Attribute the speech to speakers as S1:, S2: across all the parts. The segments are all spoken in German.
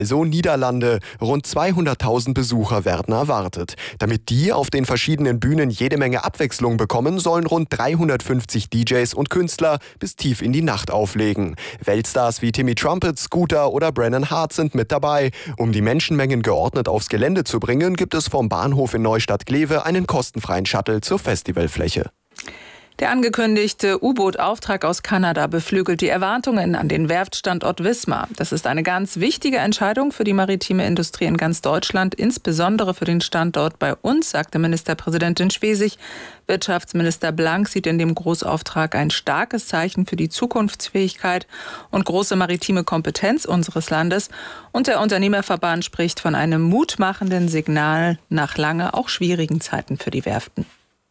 S1: So Niederlande. Rund 200.000 Besucher werden erwartet. Damit die auf den verschiedenen Bühnen jede Menge Abwechslung bekommen, sollen rund 350 DJs und Künstler bis tief in die Nacht auflegen. Weltstars wie Timmy Trumpet, Scooter oder Brennan Hart sind mit dabei. Um die Menschenmengen geordnet aufs Gelände zu bringen, gibt es vom Bahnhof in Neustadt-Glewe einen kostenfreien Shuttle zur Festivalfläche.
S2: Der angekündigte U-Boot-Auftrag aus Kanada beflügelt die Erwartungen an den Werftstandort Wismar. Das ist eine ganz wichtige Entscheidung für die maritime Industrie in ganz Deutschland, insbesondere für den Standort bei uns, sagte Ministerpräsidentin Schwesig. Wirtschaftsminister Blank sieht in dem Großauftrag ein starkes Zeichen für die Zukunftsfähigkeit und große maritime Kompetenz unseres Landes. Und der Unternehmerverband spricht von einem mutmachenden Signal nach lange auch schwierigen Zeiten für die Werften.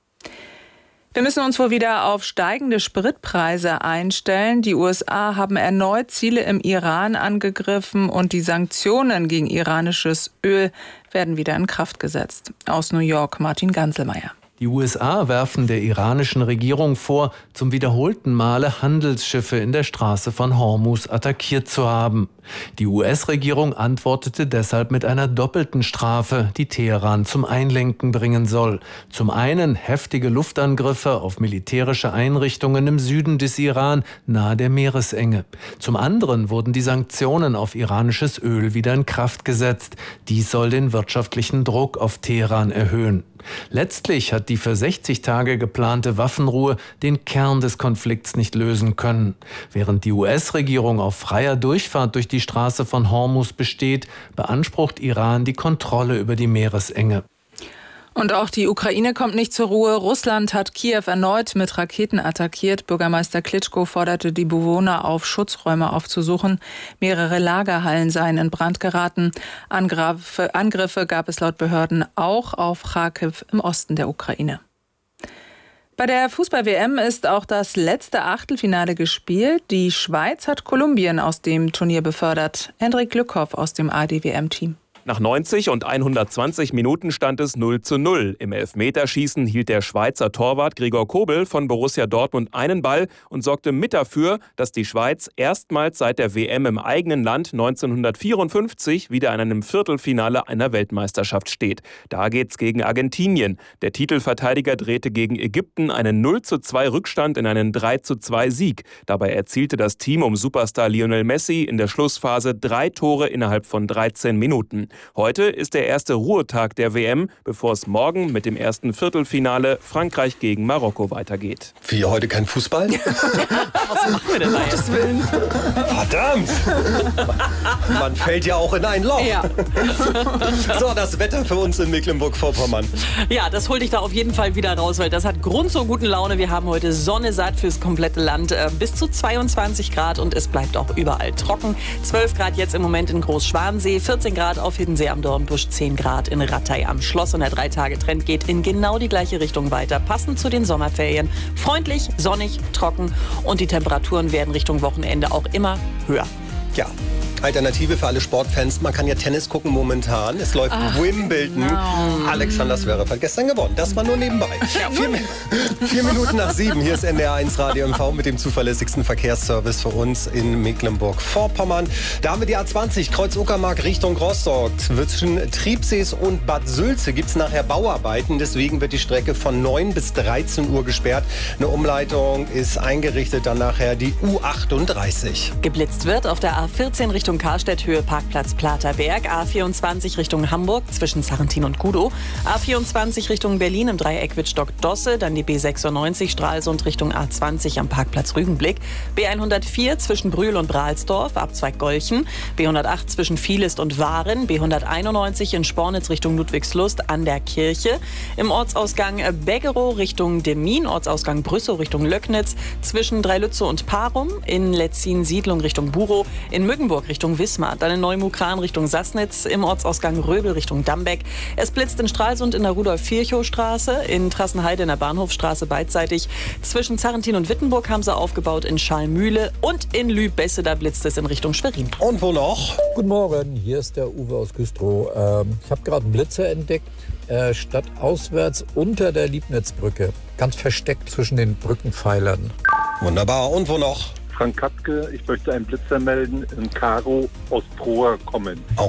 S2: Wir müssen uns wohl wieder auf steigende Spritpreise einstellen. Die USA haben erneut Ziele im Iran angegriffen und die Sanktionen gegen iranisches Öl werden wieder in Kraft gesetzt. Aus New York, Martin Ganselmeier.
S3: Die USA werfen der iranischen Regierung vor, zum wiederholten Male Handelsschiffe in der Straße von Hormuz attackiert zu haben. Die US-Regierung antwortete deshalb mit einer doppelten Strafe, die Teheran zum Einlenken bringen soll. Zum einen heftige Luftangriffe auf militärische Einrichtungen im Süden des Iran nahe der Meeresenge. Zum anderen wurden die Sanktionen auf iranisches Öl wieder in Kraft gesetzt. Dies soll den wirtschaftlichen Druck auf Teheran erhöhen. Letztlich hat die für 60 Tage geplante Waffenruhe den Kern des Konflikts nicht lösen können. Während die US-Regierung auf freier Durchfahrt durch die Straße von Hormuz besteht, beansprucht Iran die Kontrolle über die Meeresenge.
S2: Und auch die Ukraine kommt nicht zur Ruhe. Russland hat Kiew erneut mit Raketen attackiert. Bürgermeister Klitschko forderte die Bewohner auf, Schutzräume aufzusuchen. Mehrere Lagerhallen seien in Brand geraten. Angriffe gab es laut Behörden auch auf Charkiw im Osten der Ukraine. Bei der Fußball-WM ist auch das letzte Achtelfinale gespielt. Die Schweiz hat Kolumbien aus dem Turnier befördert. Hendrik Glückhoff aus dem ARD-WM-Team.
S4: Nach 90 und 120 Minuten stand es 0:0. Im Elfmeterschießen hielt der Schweizer Torwart Gregor Kobel von Borussia Dortmund einen Ball und sorgte mit dafür, dass die Schweiz erstmals seit der WM im eigenen Land 1954 wieder in einem Viertelfinale einer Weltmeisterschaft steht. Da geht's gegen Argentinien. Der Titelverteidiger drehte gegen Ägypten einen 0:2 Rückstand in einen 3:2 Sieg. Dabei erzielte das Team um Superstar Lionel Messi in der Schlussphase 3 Tore innerhalb von 13 Minuten. Heute ist der erste Ruhetag der WM, bevor es morgen mit dem ersten Viertelfinale Frankreich gegen Marokko weitergeht.
S5: Wie, heute kein Fußball?
S2: Was machen wir denn da jetzt?
S5: Verdammt! Man fällt ja auch in ein Loch.
S6: Ja.
S5: So, das Wetter für uns in Mecklenburg-Vorpommern.
S6: Ja, das holt dich da auf jeden Fall wieder raus, weil das hat Grund zur guten Laune. Wir haben heute Sonne satt fürs komplette Land, bis zu 22 Grad und es bleibt auch überall trocken. 12 Grad jetzt im Moment in Großschwansee, 14 Grad auf Hiddensee am Dornbusch, 10 Grad in Rattay am Schloss und der 3-Tage-Trend geht in genau die gleiche Richtung weiter, passend zu den Sommerferien. Freundlich, sonnig, trocken und die Temperaturen werden Richtung Wochenende auch immer höher.
S5: Ja. Alternative für alle Sportfans. Man kann ja Tennis gucken momentan. Es läuft Wimbledon. No. Alexander Zverev hat gestern gewonnen. Das war nur nebenbei. Ja, 4 Minuten nach 7. Hier ist NDR1 Radio MV mit dem zuverlässigsten Verkehrsservice für uns in Mecklenburg-Vorpommern. Da haben wir die A20 Kreuz-Uckermark Richtung Rostock. Zwischen Triebsees und Bad Sülze gibt es nachher Bauarbeiten. Deswegen wird die Strecke von 9 bis 13 Uhr gesperrt. Eine Umleitung ist eingerichtet. Dann nachher die U38.
S6: Geblitzt wird auf der A14 Richtung Karstedt, Höhe Parkplatz Platerberg, A24 Richtung Hamburg zwischen Sarrentin und Kudow, A24 Richtung Berlin im Dreieck Wittstock-Dosse, dann die B96 Stralsund Richtung A20 am Parkplatz Rügenblick, B104 zwischen Brühl und Brahlsdorf, Abzweig Golchen, B108 zwischen Vielest und Waren, B191 in Spornitz Richtung Ludwigslust an der Kirche, im Ortsausgang Beggerow Richtung Demmin, Ortsausgang Brüssow Richtung Löcknitz, zwischen Dreilütze und Parum, in Letzin-Siedlung Richtung Burow, in Mückenburg Richtung Wismar, dann in Neumukran Richtung Sassnitz, im Ortsausgang Röbel Richtung Dambeck. Es blitzt in Stralsund in der Rudolf-Virchow-Straße, in Trassenheide in der Bahnhofstraße beidseitig. Zwischen Zarrentin und Wittenburg haben sie aufgebaut, in Schallmühle und in Lübesse, da blitzt es in Richtung Schwerin.
S5: Und wo noch?
S7: Guten Morgen, hier ist der Uwe aus Güstrow. Ich habe gerade einen Blitzer entdeckt, stadtauswärts unter der Liebnitzbrücke, ganz versteckt zwischen den Brückenpfeilern.
S5: Wunderbar. Und wo noch?
S8: Frank Katzke, ich möchte einen Blitzer melden in Karo aus Proa kommen.